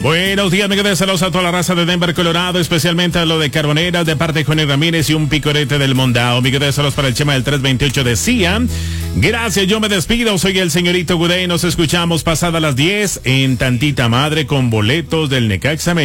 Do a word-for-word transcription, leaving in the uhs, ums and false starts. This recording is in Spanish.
Buenos días, amigos de saludos a toda la raza de Denver, Colorado, especialmente a lo de Carboneras, de parte de Johnny Ramírez y un picorete del Mondao. Amigos de saludos para el Chema del tres veintiocho de C I A. Gracias, yo me despido, soy el señorito Gudey, nos escuchamos pasada las diez en Tantita Madre con boletos del Necaxa América.